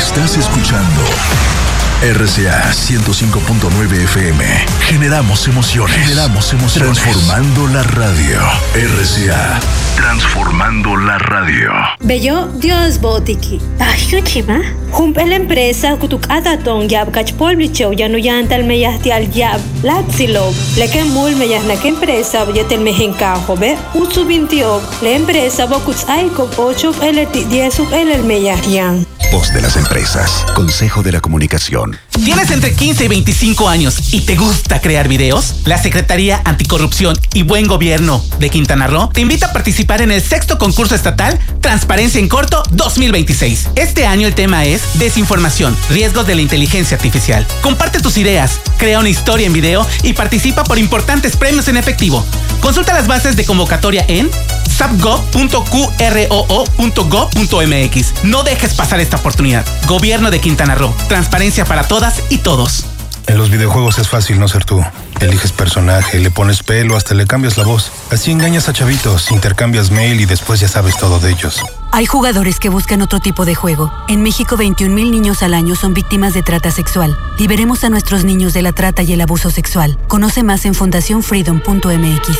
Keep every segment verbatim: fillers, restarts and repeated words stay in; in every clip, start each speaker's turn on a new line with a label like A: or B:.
A: Estás escuchando R C A ciento cinco punto nueve F M. Generamos emociones. Generamos emociones. Transformando la radio. R C A. Transformando la radio.
B: Bello Dios botiki. Tahyuchima. Humpel empresa kutukataton yab kachpolbicho ya no yantal meyahti al yab. Latzilo. Leke mul meyahna que empresa yetel mejencajo be. Usubintio. La empresa bokuts aiko ocho el diez el meyahtian.
A: Voz de las empresas. Consejo de la Comunicación.
C: ¿Tienes entre quince y veinticinco años y te gusta crear videos? La Secretaría Anticorrupción y Buen Gobierno de Quintana Roo te invita a participar en el sexto concurso estatal Transparencia en Corto dos mil veintiséis. Este año el tema es Desinformación, riesgos de la inteligencia artificial. Comparte tus ideas, crea una historia en video y participa por importantes premios en efectivo. Consulta las bases de convocatoria en sapgov punto qroo punto gov punto mx. No dejes pasar esta oportunidad. Gobierno de Quintana Roo. Transparencia para todas y todos.
D: En los videojuegos es fácil no ser tú. Eliges personaje, le pones pelo, hasta le cambias la voz. Así engañas a chavitos, intercambias mail y después ya sabes todo de ellos.
E: Hay jugadores que buscan otro tipo de juego. En México, veintiún mil niños al año son víctimas de trata sexual. Liberemos a nuestros niños de la trata y el abuso sexual. Conoce más en fundación freedom punto m x.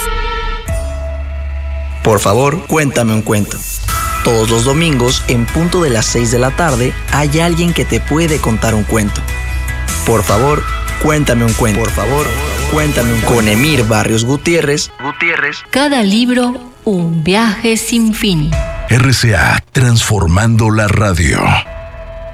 F: Por favor, cuéntame un cuento. Todos los domingos, en punto de las seis de la tarde, hay alguien que te puede contar un cuento. Por favor, cuéntame un cuento. Por favor, cuéntame un cuento. Con Emir Barrios Gutiérrez. Gutiérrez.
G: Cada libro, un viaje sin fin.
A: R C A. Transformando la radio.